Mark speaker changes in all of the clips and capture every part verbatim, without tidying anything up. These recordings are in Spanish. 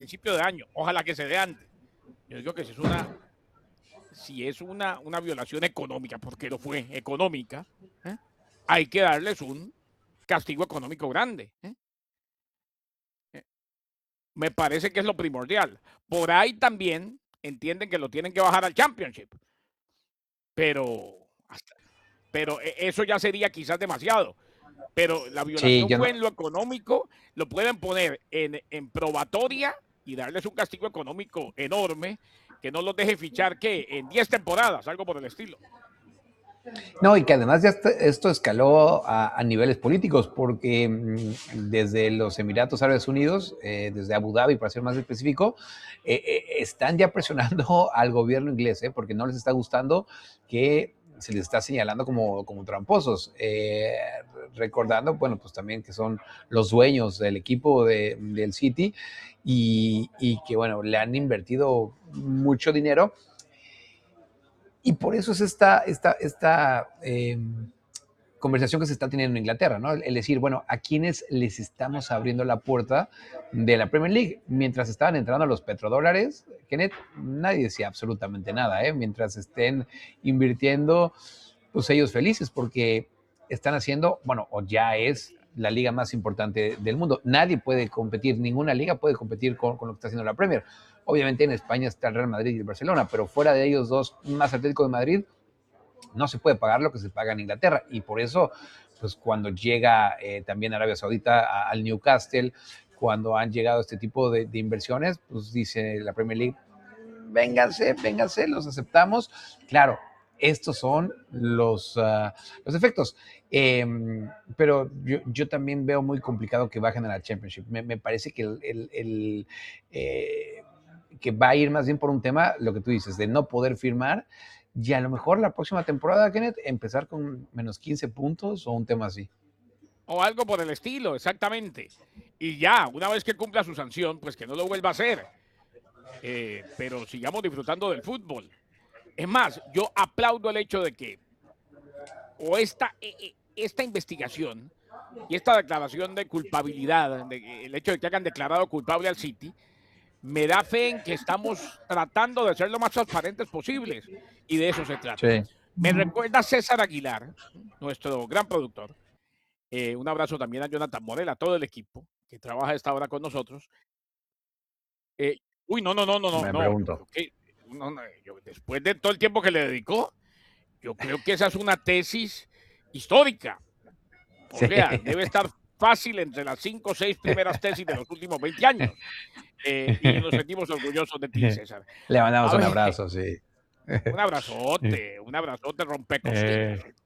Speaker 1: principio de año. Ojalá que se dé antes. Yo digo que si es una, si es una, una violación económica, porque lo fue, económica, ¿eh? Hay que darles un castigo económico grande. ¿eh? Me parece que es lo primordial. Por ahí también entienden que lo tienen que bajar al Championship. Pero, hasta, pero eso ya sería quizás demasiado. Pero la violación
Speaker 2: sí,
Speaker 1: fue
Speaker 2: no.
Speaker 1: en lo económico, lo pueden poner en, en probatoria y darles un castigo económico enorme que no los deje fichar, ¿qué? En diez temporadas, algo por el estilo.
Speaker 2: No, y que además ya esto escaló a, a niveles políticos, porque mmm, desde los Emiratos Árabes Unidos, eh, desde Abu Dhabi, para ser más específico, eh, eh, están ya presionando al gobierno inglés, eh, porque no les está gustando que se les está señalando como, como tramposos, eh, recordando, bueno, pues también que son los dueños del equipo de, del City y, y que, bueno, le han invertido mucho dinero. Y por eso es esta, esta, esta eh, conversación que se está teniendo en Inglaterra, ¿no? El decir, bueno, ¿a quiénes les estamos abriendo la puerta de la Premier League? Mientras estaban entrando los petrodólares, Kenneth, nadie decía absolutamente nada, ¿eh? Mientras estén invirtiendo, pues ellos felices, porque están haciendo, bueno, o ya es la liga más importante del mundo. Nadie puede competir, ninguna liga puede competir con, con lo que está haciendo la Premier. Obviamente en España está el Real Madrid y el Barcelona, pero fuera de ellos dos, más Atlético de Madrid, no se puede pagar lo que se paga en Inglaterra. Y por eso, pues cuando llega eh, también Arabia Saudita a, al Newcastle, cuando han llegado este tipo de, de inversiones, pues dice la Premier League, vénganse, vénganse, los aceptamos. Claro, estos son los, uh, los efectos. Eh, pero yo, yo, también veo muy complicado que bajen a la Championship. Me, me parece que el, el, el eh, que va a ir más bien por un tema, lo que tú dices, de no poder firmar, y a lo mejor la próxima temporada, Kenneth, empezar con menos quince puntos o un tema así.
Speaker 1: O algo por el estilo, exactamente. Y ya, una vez que cumpla su sanción, pues que no lo vuelva a hacer. Eh, pero sigamos disfrutando del fútbol. Es más, yo aplaudo el hecho de que o esta, esta investigación y esta declaración de culpabilidad, de, el hecho de que hayan declarado culpable al City, me da fe en que estamos tratando de ser lo más transparentes posibles y de eso se trata.
Speaker 2: Sí.
Speaker 1: Me recuerda César Aguilar, nuestro gran productor. Eh, un abrazo también a Jonathan Morel, a todo el equipo que trabaja a esta hora con nosotros. Eh, uy, no, no, no, no, no,
Speaker 2: Me
Speaker 1: no, yo
Speaker 2: pregunto.
Speaker 1: creo que no, no, yo, después de todo el tiempo que le dedicó, yo creo que esa es una tesis histórica. O
Speaker 2: Sí.
Speaker 1: sea, debe estar fácil entre las cinco o seis primeras tesis de los últimos veinte años. Eh, y nos sentimos orgullosos de ti, César.
Speaker 2: Le mandamos
Speaker 1: A
Speaker 2: un
Speaker 1: ver,
Speaker 2: abrazo, sí.
Speaker 1: un abrazote, un abrazote rompecostillas.
Speaker 2: Eh.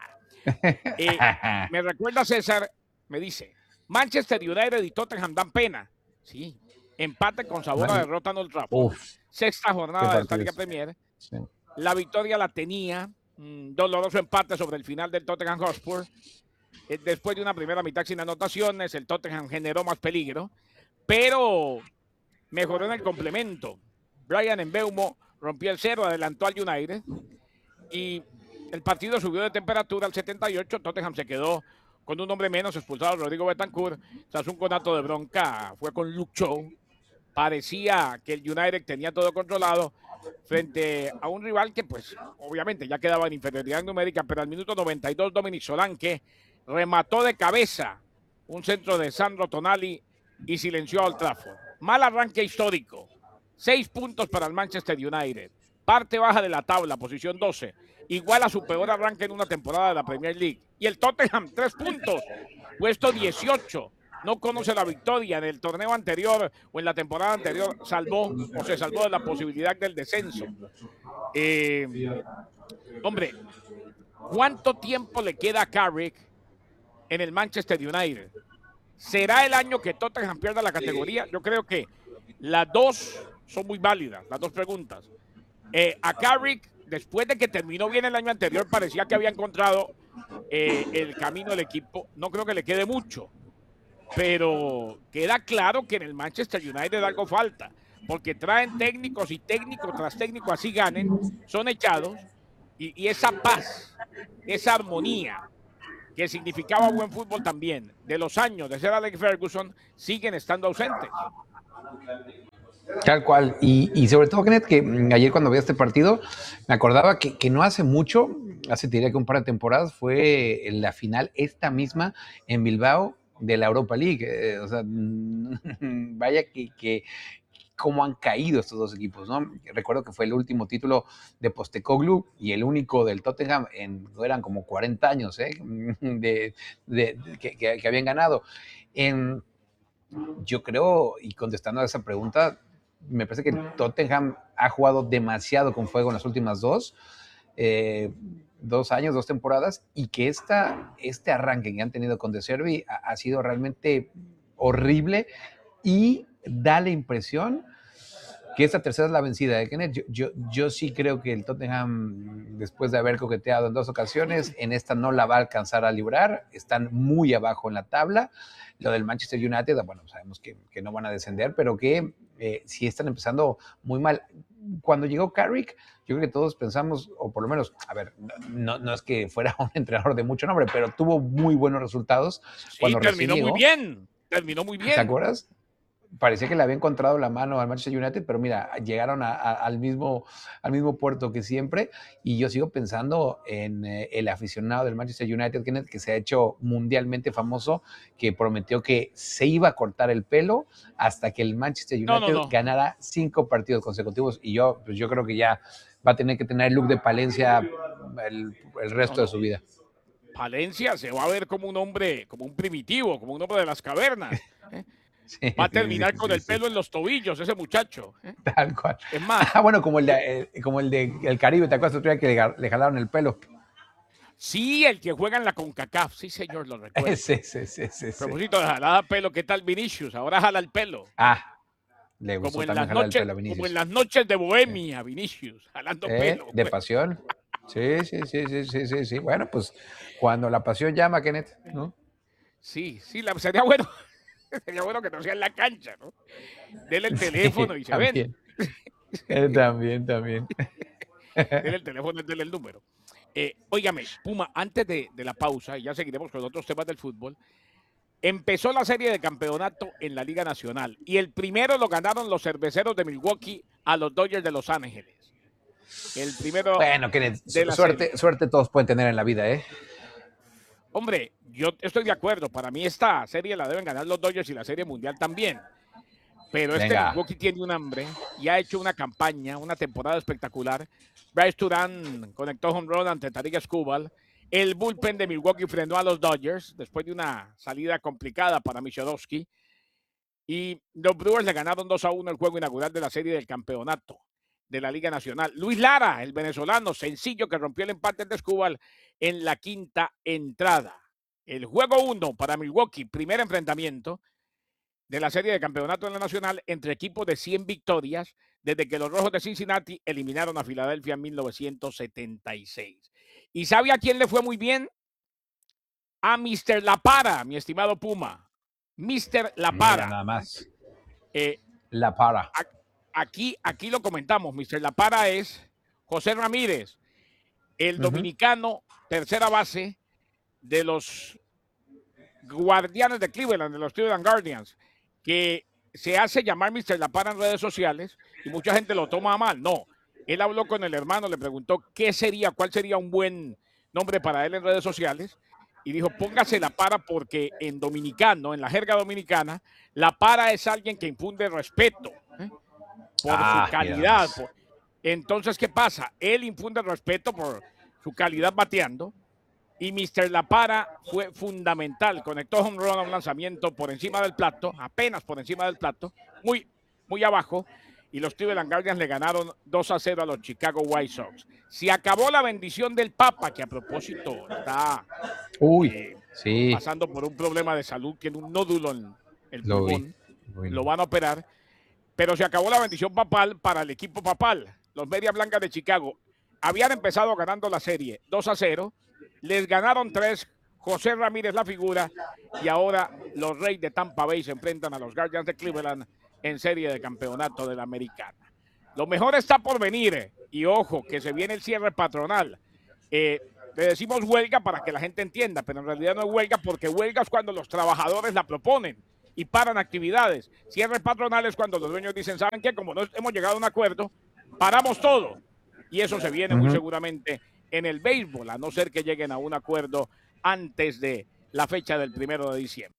Speaker 1: Eh, me recuerda César, me dice, Manchester United y Tottenham dan pena. Sí, empate con sabor a derrota en Old Trafford.
Speaker 2: Uf,
Speaker 1: Sexta jornada de esta Liga Premier.
Speaker 2: Sí.
Speaker 1: La victoria la tenía, un doloroso empate sobre el final del Tottenham Hotspur. Eh, después de una primera mitad sin anotaciones, el Tottenham generó más peligro, pero mejoró en el complemento. Brian Mbeumo rompió el cero, adelantó al United y el partido subió de temperatura al setenta y ocho. Tottenham se quedó con un hombre menos, expulsado a Rodrigo Betancourt tras un conato de bronca. Fue con Luke Shaw. Parecía que el United tenía todo controlado frente a un rival que, pues, obviamente ya quedaba en inferioridad numérica, pero al minuto noventa y dos, Dominic Solanke remató de cabeza un centro de Sandro Tonali y silenció al Trafford. Mal arranque histórico. Seis puntos para el Manchester United. Parte baja de la tabla, posición doce. Igual a su peor arranque en una temporada de la Premier League. Y el Tottenham, tres puntos. Puesto dieciocho. No conoce la victoria en el torneo anterior o en la temporada anterior. Salvó o se salvó de la posibilidad del descenso. Eh, hombre, ¿cuánto tiempo le queda a Carrick en el Manchester United? ¿Será el año que Tottenham pierda la categoría? Yo creo que las dos son muy válidas, las dos preguntas. Eh, a Carrick, después de que terminó bien el año anterior, parecía que había encontrado eh, el camino del equipo. No creo que le quede mucho, pero queda claro que en el Manchester United algo falta, porque traen técnicos y técnico tras técnico, así ganen, son echados, y, y esa paz, esa armonía que significaba buen fútbol también, de los años de ser Alex Ferguson, siguen estando ausentes.
Speaker 2: Tal cual. Y, y sobre todo, Kenneth, que mm, ayer cuando veía este partido, me acordaba que, que no hace mucho, hace te diría que un par de temporadas, fue en la final esta misma en Bilbao de la Europa League. Eh, o sea, vaya que, que cómo han caído estos dos equipos, ¿no? Recuerdo que fue el último título de Postecoglou y el único del Tottenham en, eran como cuarenta años, ¿eh? De, de, de que, que, que habían ganado. En, yo creo, y contestando a esa pregunta, me parece que Tottenham ha jugado demasiado con fuego en las últimas dos, eh, dos años, dos temporadas, y que esta, este arranque que han tenido con De Zerbi ha, ha sido realmente horrible y da la impresión que esta tercera es la vencida de Kenneth. Yo, yo, yo sí creo que el Tottenham, después de haber coqueteado en dos ocasiones, en esta no la va a alcanzar a librar. Están muy abajo en la tabla. Lo del Manchester United, bueno, sabemos que, que no van a descender, pero que eh, sí están empezando muy mal. Cuando llegó Carrick, yo creo que todos pensamos, o por lo menos, a ver, no, no es que fuera un entrenador de mucho nombre, pero tuvo muy buenos resultados.
Speaker 1: Sí,
Speaker 2: cuando
Speaker 1: terminó
Speaker 2: recién
Speaker 1: muy
Speaker 2: llegó.
Speaker 1: bien, terminó muy bien.
Speaker 2: ¿Te acuerdas? Parecía que le había encontrado la mano al Manchester United, pero mira, llegaron a, a, al, mismo, al mismo puerto que siempre, y yo sigo pensando en eh, el aficionado del Manchester United, Kenneth, que se ha hecho mundialmente famoso, que prometió que se iba a cortar el pelo hasta que el Manchester United
Speaker 1: No, no, no.
Speaker 2: ganara cinco partidos consecutivos, y yo, pues yo creo que ya va a tener que tener el look de Palencia el, el resto
Speaker 1: no, no.
Speaker 2: de su vida.
Speaker 1: Palencia se va a ver como un hombre, como un primitivo, como un hombre de las cavernas. ¿eh?
Speaker 2: Sí,
Speaker 1: Va a terminar
Speaker 2: sí,
Speaker 1: con
Speaker 2: sí,
Speaker 1: el pelo
Speaker 2: sí.
Speaker 1: en los tobillos, ese muchacho. ¿eh?
Speaker 2: Tal cual.
Speaker 1: Es más.
Speaker 2: Ah, bueno, como el de, eh, como el de el Caribe, ¿te acuerdas otro día que le, le jalaron el pelo?
Speaker 1: Sí, el que juega en la CONCACAF. Sí, señor, lo recuerdo.
Speaker 2: Sí, sí, sí, sí,
Speaker 1: A propósito de jalada pelo, ¿qué tal Vinicius? Ahora jala el pelo.
Speaker 2: Ah, le gustó
Speaker 1: Como en
Speaker 2: también
Speaker 1: las
Speaker 2: jalar el
Speaker 1: noches,
Speaker 2: pelo a Vinicius.
Speaker 1: como en las noches de Bohemia, Vinicius, jalando
Speaker 2: ¿Eh?
Speaker 1: pelo.
Speaker 2: De
Speaker 1: Pues.
Speaker 2: pasión. Sí, sí, sí, sí, sí, sí, sí. Bueno, pues cuando la pasión llama, Kenneth, ¿no?
Speaker 1: Sí, sí, la, sería bueno. Sería bueno que no sea en la cancha, ¿no? Dele el teléfono
Speaker 2: Sí,
Speaker 1: y se
Speaker 2: también.
Speaker 1: ven.
Speaker 2: Eh, también, también.
Speaker 1: Dele el teléfono, dele el número. Eh, óigame, Puma, antes de, de la pausa, y ya seguiremos con otros temas del fútbol, empezó la serie de campeonato en la Liga Nacional y el primero lo ganaron los cerveceros de Milwaukee a los Dodgers de Los Ángeles. El primero
Speaker 2: Bueno, Kenneth,
Speaker 1: de la
Speaker 2: suerte,
Speaker 1: serie.
Speaker 2: suerte todos pueden tener en la vida, ¿eh?
Speaker 1: Hombre, yo estoy de acuerdo. Para mí esta serie la deben ganar los Dodgers y la serie mundial también. Pero este
Speaker 2: Venga.
Speaker 1: Milwaukee tiene un hambre y ha hecho una campaña, una temporada espectacular. Bryce Turán conectó home run ante Tarik Skubal. El bullpen de Milwaukee frenó a los Dodgers después de una salida complicada para Michalowski. Y los Brewers le ganaron dos a uno el juego inaugural de la serie del campeonato de la Liga Nacional. Luis Lara, el venezolano, sencillo que rompió el empate de Skubal en la quinta entrada. El juego uno para Milwaukee, primer enfrentamiento de la serie de campeonato de la Nacional entre equipos de cien victorias desde que los Rojos de Cincinnati eliminaron a Filadelfia en mil novecientos setenta y seis. ¿Y sabe a quién le fue muy bien? A mister La Para, mi estimado Puma. mister La Para.
Speaker 2: Mira, nada más.
Speaker 1: Eh,
Speaker 2: La Para.
Speaker 1: Aquí, aquí lo comentamos. mister La Para es José Ramírez, el uh-huh. dominicano, tercera base de los Guardianes de Cleveland, de los Cleveland Guardians, que se hace llamar mister La Para en redes sociales y mucha gente lo toma a mal. No, él habló con el hermano, le preguntó qué sería, cuál sería un buen nombre para él en redes sociales y dijo, póngase La Para porque en dominicano, en la jerga dominicana, La Para es alguien que infunde respeto ¿eh? por ah, su calidad. Por... Entonces, ¿qué pasa? Él infunde respeto por su calidad bateando. Y mister La Para fue fundamental. Conectó home run a un lanzamiento por encima del plato, apenas por encima del plato, muy, muy abajo. Y los Cleveland Guardians le ganaron dos a cero a los Chicago White Sox. Se acabó la bendición del Papa, que a propósito está
Speaker 2: Uy,
Speaker 1: eh,
Speaker 2: sí.
Speaker 1: pasando por un problema de salud, tiene un nódulo en el
Speaker 2: Lo
Speaker 1: pulmón.
Speaker 2: Bueno.
Speaker 1: Lo van a operar. Pero se acabó la bendición papal para el equipo papal. Los Medias Blancas de Chicago habían empezado ganando la serie dos a cero. Les ganaron tres, José Ramírez la figura, y ahora los Reyes de Tampa Bay se enfrentan a los Guardians de Cleveland en serie de campeonato de la Americana. Lo mejor está por venir, y ojo, que se viene el cierre patronal. Eh, le decimos huelga para que la gente entienda, pero en realidad no es huelga porque huelga es cuando los trabajadores la proponen. y paran actividades. Cierres patronales cuando los dueños dicen, ¿saben qué? Como no hemos llegado a un acuerdo, paramos todo. Y eso se viene uh-huh. muy seguramente en el béisbol, a no ser que lleguen a un acuerdo antes de la fecha del primero de diciembre.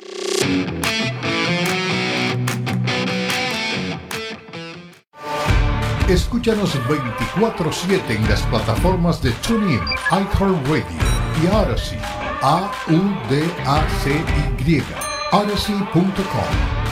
Speaker 3: Escúchanos veinticuatro siete en las plataformas de TuneIn, iHeartRadio y Odyssey. A U D A C Y. Odyssey punto com.